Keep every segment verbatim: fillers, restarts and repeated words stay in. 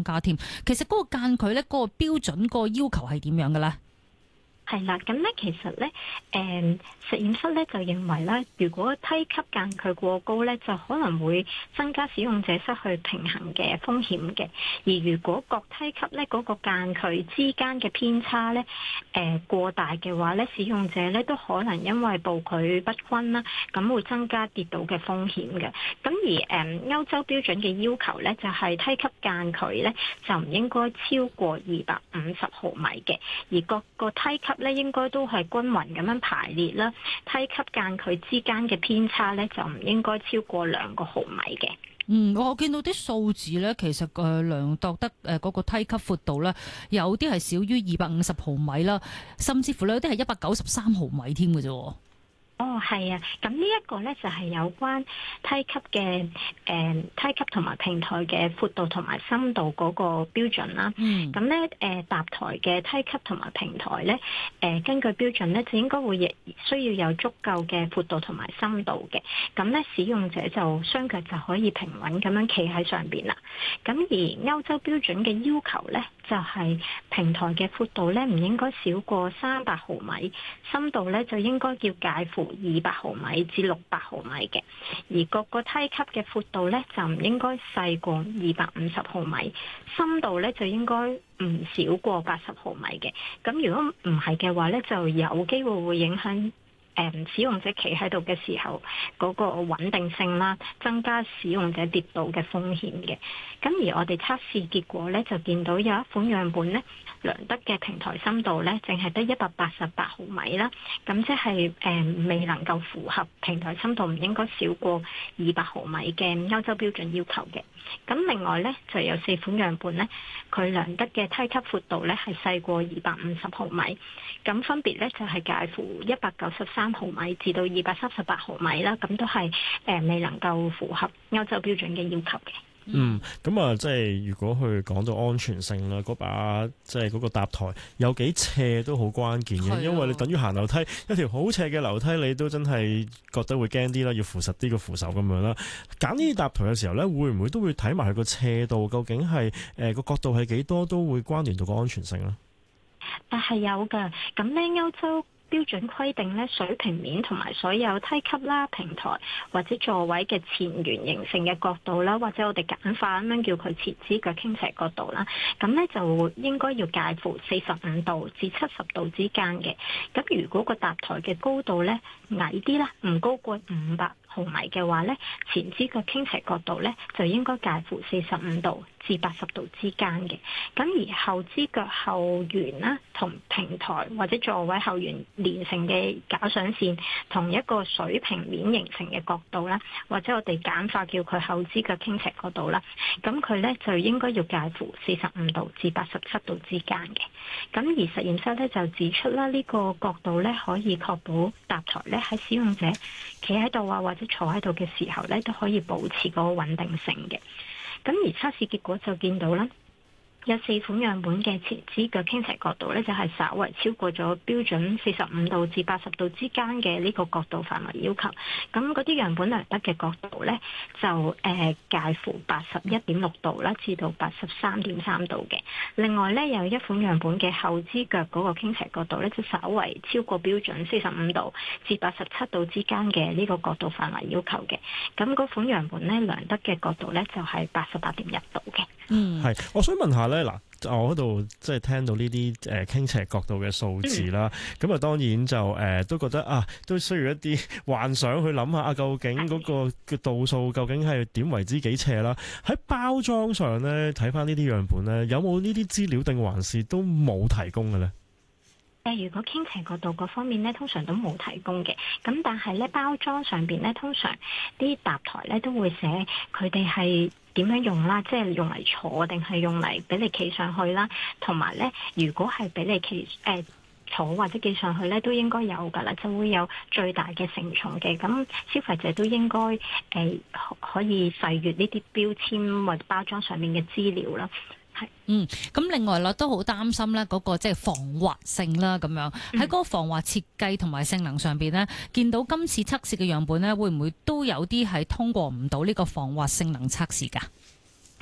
加添。其實嗰個間距咧，嗰個標準嗰個要求係點樣嘅咧？ 係啦，咁咧其實咧，誒、嗯、實驗室咧就認為咧，如果梯級間距過高咧，就可能會增加使用者失去平衡嘅風險嘅。而如果各梯級咧嗰個間距之間嘅偏差咧，誒、呃、過大嘅話咧，使用者咧都可能因為步距不均啦，咁會增加跌倒嘅風險嘅。咁而誒、嗯、歐洲標準嘅要求咧，就係、是、梯級間距咧就唔應該超過二百五十毫米嘅，而各個梯級咧應該都係均勻咁樣排列啦，梯級間距之間嘅偏差咧就唔應該超過兩個毫米嘅。 嗯，我見到啲數字咧，其實誒量度得誒嗰個梯級闊度咧，有啲係少於二百五十毫米啦，甚至乎有啲係一百九十三毫米添嘅啫。 哦，係啊，咁呢一個呢，就係有關梯級嘅誒、呃、梯級同埋平台嘅闊度同埋深度嗰個標準啦。嗯，咁呢誒搭台嘅梯級同埋平台呢，誒、呃、根據標準呢，就應該會亦需要有足夠嘅闊度同埋深度嘅。咁呢，使用者就雙腳就可以平穩咁樣企喺上邊啦。咁而歐洲標準嘅要求呢，就係、是、平台嘅闊度呢，唔應該少過三百毫米，深度呢，就應該要介乎二百毫米至六百毫米嘅，而各個梯級嘅闊度咧就唔應該細過二百五十毫米，深度咧就應該唔少過八十毫米嘅。咁如果唔係嘅話咧，就有機會會影響誒使用者企喺度嘅時候嗰個穩定性啦，增加使用者跌倒嘅風險嘅。咁而我哋測試結果咧就見到有一款樣本咧，量得嘅平台深度咧，淨係得一百八十八毫米啦，咁即係誒未能夠符合平台深度唔應該少過二百毫米嘅歐洲標準要求嘅。咁另外咧就有四款樣本咧，佢量得嘅梯級闊度咧係細過二百五十毫米，咁分別咧就係介乎一百九十三毫米至到二百三十八毫米啦，咁都係誒未能夠符合歐洲標準嘅要求嘅。 嗯，咁啊，即係如果去講到安全性啦，嗰把即係嗰個搭台有幾斜都好關鍵嘅，因為你等於行樓梯，一條好斜嘅樓梯，你都真係覺得會驚啲啦，要扶實啲個扶手咁樣啦。揀呢啲搭台嘅時候咧，會唔會都會睇埋佢個斜度，究竟係誒個角度係幾多，都會關聯到個安全性咧？ 但係有㗎，咁咧歐洲標準規定咧，水平面同埋所有梯級啦、平台或者座位嘅前緣形成嘅角度啦，或者我哋簡化咁樣叫佢前肢腳傾斜角度啦，咁咧就應該要介乎四十五度至七十度之間嘅。咁如果個搭台嘅高度咧矮啲啦，唔高過五百毫米嘅話咧，前肢腳傾斜角度咧就應該介乎四十五度至八十度之間嘅。咁而後肢腳後緣啦，同平台或者座位後緣連成嘅假想線同一個水平面形成嘅角度啦，或者我哋簡化叫佢後肢腳傾斜角度啦，咁佢咧就應該要介乎四十五度至八十七度之間嘅。咁而實驗室咧就指出啦，呢個角度咧可以確保搭台咧喺使用者企喺度啊或者坐喺度嘅時候咧都可以保持嗰個穩定性嘅。咁而測試結果就見到啦，有四款樣本嘅前肢腳傾斜角度咧，就係稍為超過咗標準四十五度至八十度之間嘅呢個角度範圍要求。咁嗰啲樣本量得嘅角度咧，就誒、呃、介乎八十一點六度啦，至到八十三點三度嘅。另外咧，有一款樣本嘅後肢腳嗰個傾斜角度咧，就稍為超過標準四十五度至八十七度之間嘅呢個角度範圍要求嘅。咁嗰款樣本咧，量得嘅角度咧，就係八十八點一度嘅。 嗯， 係，我想問下咧，嗱，我嗰度即係聽到呢啲誒傾斜角度嘅數字啦，咁啊、嗯、當然就誒、呃、都覺得啊，都需要一啲幻想去諗下啊，究竟嗰個嘅度數究竟係點為之幾斜啦？喺包裝上咧，睇翻呢啲樣本咧，有冇呢啲資料定還是都冇提供嘅咧？ 誒，如果傾斜角度嗰方面咧，通常都冇提供嘅。咁但係咧，包裝上邊咧，通常啲搭台咧都會寫佢哋係點樣用啦，即係用嚟坐定係用嚟俾你企上去啦。同埋咧，如果係俾你企誒、呃、坐或者企上去咧，都應該有噶啦，就會有最大嘅承重嘅。咁消費者都應該誒、呃、可以細閱呢啲標籤或者包裝上面嘅資料啦。 嗯，咁另外啦，都好擔心咧嗰個即係防滑性啦，咁樣喺嗰個防滑設計同埋性能上邊呢，見到今次測試嘅樣本呢，會唔會都有啲係通過唔到呢個防滑性能測試㗎？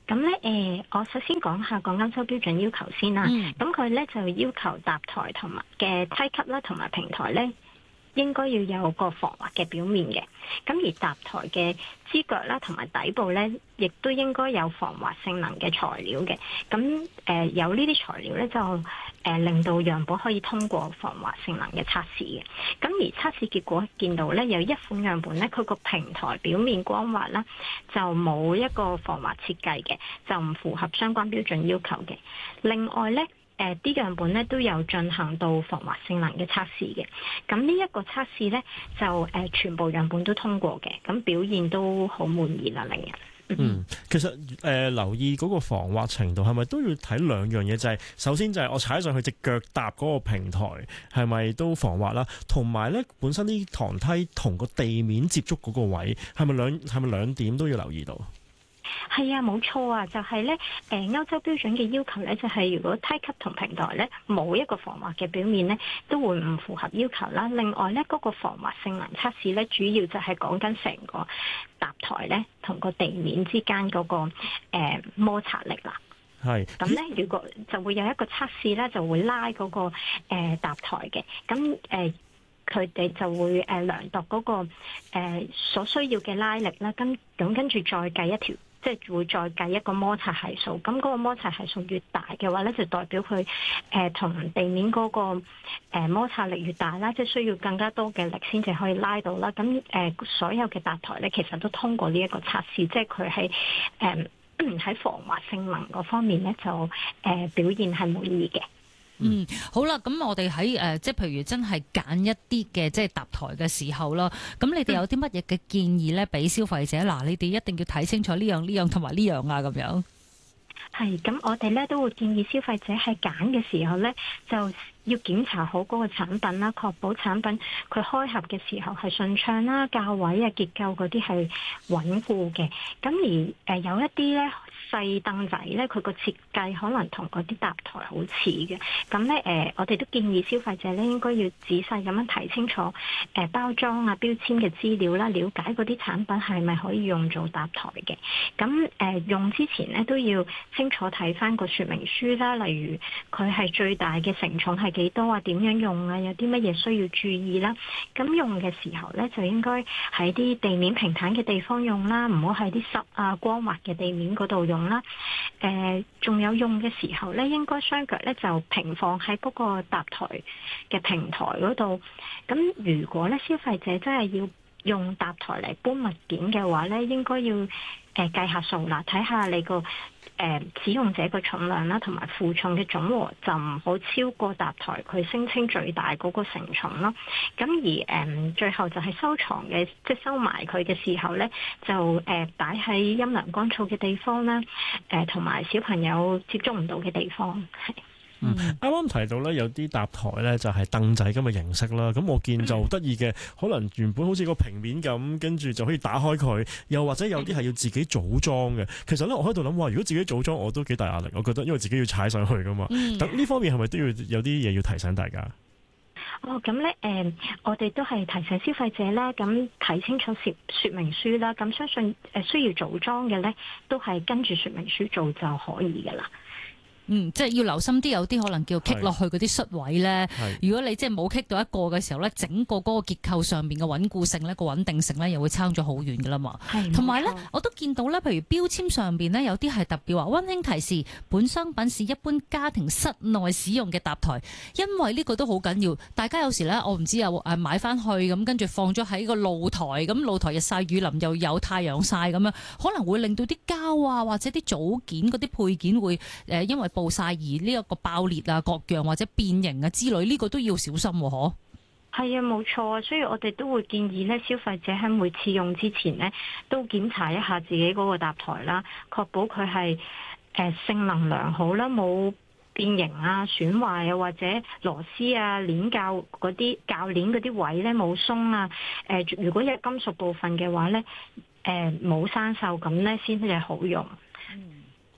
咁咧誒，我首先講下個歐洲標準要求先啦。咁佢咧就要求搭台同埋嘅梯級啦，同埋平台咧，應該要有個防滑嘅表面嘅。咁而搭台嘅支腳啦，同埋底部咧，亦都應該有防滑性能嘅材料嘅。咁誒、呃、有呢啲材料咧，就誒、呃、令到樣本可以通過防滑性能嘅測試嘅。咁而測試結果見到咧，有一款樣本咧，佢個平台表面光滑啦，就冇一個防滑設計嘅，就唔符合相關標準要求嘅。另外咧，誒啲樣本咧都有進行到防滑性能嘅測試嘅，咁呢一個測試咧就誒、呃、全部樣本都通過嘅，咁表現都好滿意啦，令人。 嗯，其實誒、呃、留意嗰個防滑程度係咪都要睇兩樣嘢，就係、是、首先就係我踩上去隻腳踏嗰個平台係咪都防滑啦，同埋咧本身啲堂梯同個地面接觸嗰個位係咪兩係咪兩點都要留意到？ 係啊，冇錯啊，就係咧，誒歐洲標準嘅要求咧，就係如果梯級同平台咧冇一個防滑嘅表面咧，都會唔符合要求啦。另外咧，嗰個防滑性能測試咧，主要就係講緊成個搭台咧同個地面之間嗰個誒摩擦力啦。係。咁咧，如果就會有一個測試咧，就會拉嗰個誒搭台嘅，咁誒。佢哋就會誒量度嗰個誒所需要嘅拉力啦，跟咁跟住再計一條，即係會再計一個摩擦係數。咁嗰個摩擦係數越大嘅話咧，就代表佢誒同地面嗰個誒摩擦力越大啦，即係需要更加多嘅力先至可以拉到啦。咁誒所有嘅搭台咧，其實都通過呢一個測試，即係佢係誒喺防滑性能嗰方面咧，就誒表現係滿意嘅。 嗯，好啦，咁我哋喺誒，即係譬如真係揀一啲嘅即係搭台嘅時候啦，咁你哋有啲乜嘢嘅建議咧，俾消費者？嗱、嗯，你哋一定要睇清楚呢樣呢樣同埋呢樣啊，咁樣。 係，咁我哋咧都會建議消費者喺揀嘅時候咧，就要檢查好嗰個產品啦，確保產品佢開合嘅時候係順暢啦，價位啊結構嗰啲係穩固嘅。咁而誒、呃、有一啲咧細凳仔咧，佢個設計可能同嗰啲搭台好似嘅。咁咧誒，我哋都建議消費者咧應該要仔細咁樣睇清楚誒、呃、包裝啊標籤嘅資料啦，了解嗰啲產品係咪可以用做搭台嘅。咁誒、呃、用之前咧都要清楚睇翻個說明書啦，例如佢係最大嘅承重係幾多啊？點樣用啊？有啲乜嘢需要注意啦？咁用嘅時候咧，就應該喺啲地面平坦嘅地方用啦，唔好喺啲濕啊光滑嘅地面嗰度用啦。誒、呃，仲有用嘅時候咧，應該雙腳咧就平放喺嗰個搭台嘅平台嗰度。咁如果咧消費者真係要用搭台嚟搬物件嘅話咧，應該要誒計下數啦，睇下你個。誒、呃、使用者個重量啦，同埋負重嘅總和就唔好超過搭台佢聲稱最大嗰個承重咯。咁而誒、呃、最後就係收藏嘅，即係收埋佢嘅時候咧，就誒擺喺陰涼乾燥嘅地方啦。誒同埋小朋友接觸唔到嘅地方係。 嗯，啱啱提到咧有啲搭台咧就係凳仔咁嘅形式啦，咁我見就得意嘅，可能原本好似個平面咁，跟住就可以打開佢，又或者有啲係要自己組裝嘅。其實咧我喺度諗話，如果自己組裝我都幾大壓力，我覺得因為自己要踩上去噶嘛。等呢方面係咪都要有啲嘢要提醒大家？ 哦，咁咧誒，我哋都係提醒消費者啦，咁睇清楚説説明書啦，咁相信誒需要組裝嘅咧，都係跟住説明書做就可以噶啦。 嗯，即係要留心啲，有啲可能叫棘落去嗰啲恤位咧。如果你即係冇棘到一個嘅時候咧，整個嗰個結構上邊嘅穩固性咧，個穩定性咧，又會差咗好遠噶啦嘛。同埋咧，我都見到咧，譬如標籤上邊咧，有啲係特別話溫馨提示，本商品是一般家庭室內使用嘅搭台，因為呢個都好緊要。大家有時咧，我唔知有誒買翻去咁，跟住放咗喺個露台，咁露台日曬雨淋又有太陽曬咁樣，可能會令到啲膠啊或者啲組件嗰啲配件會誒、呃、因為暴曬而呢一個爆裂啊、各樣或者變形啊之類，呢、這個都要小心喎，嗬？ 係啊，冇錯啊，所以我哋都會建議咧，消費者喺每次用之前呢，都檢查一下自己嗰個搭台啦，確保佢係誒性能良好啦，冇變形啊、損壞啊，或者螺絲啊、鏈膠嗰啲鉸鏈嗰啲位咧冇鬆啊。誒、呃，如果有金屬部分嘅話咧，誒冇生鏽咁咧，先至係好用。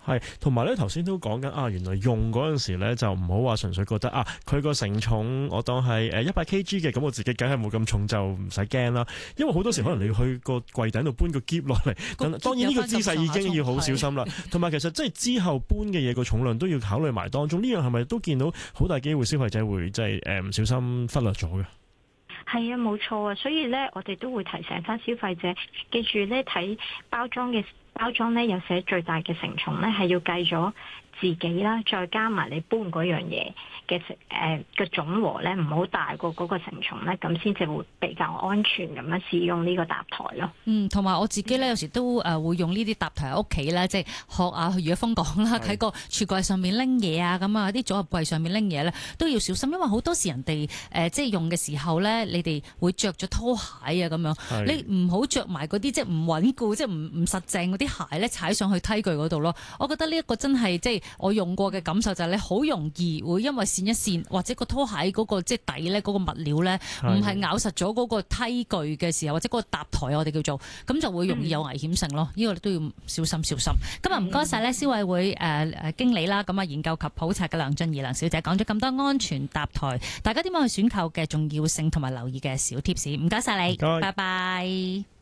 係，同埋咧頭先都講緊啊，原來用嗰陣時咧就唔好話純粹覺得啊，佢個承重我當係誒一百 K G 嘅，咁我自己梗係冇咁重就唔使驚啦。因為好多時可能你要去個櫃頂度搬個篋落嚟，咁當然呢個姿勢已經要好小心啦。同埋其實即係之後搬嘅嘢個重量都要考慮埋當中，呢樣係咪都見到好大機會消費者會即係誒唔小心忽略咗嘅？ 係啊，冇錯啊，所以咧我哋都會提醒翻消費者，記住咧睇包裝嘅包裝咧有寫最大嘅承重咧係要計咗自己啦，再加埋你搬嗰樣嘢嘅誒嘅總和咧，唔好大過嗰個承重咧，咁先至會比較安全咁樣使用呢個搭台咯。 嗯，同埋我自己咧，有時都誒會用呢啲搭台喺屋企咧，即係學阿余一峰講啦，喺個櫥櫃上面拎嘢啊，咁啊啲組合櫃上面拎嘢咧都要小心，因為好多時人哋誒即係用嘅時候咧，你哋會着咗拖鞋啊咁樣，你唔好着埋嗰啲即係唔穩固、即係唔唔實淨嗰啲鞋咧，踩上去梯具嗰度咯。我覺得呢一個真係即係我用過嘅感受就係你好容易會因為跣一跣或者個拖鞋嗰個即係底咧嗰個物料咧唔係咬實咗嗰個梯具嘅時候，或者嗰個搭台我哋叫做咁就會容易有危險性咯。呢、嗯、個都要小心小心。今日唔該晒咧消委會誒誒經理啦，咁啊研究及普查嘅梁俊儀梁小姐講咗咁多安全搭台，大家點樣去選購嘅重要性同埋留意嘅小貼士。唔該晒你，拜拜。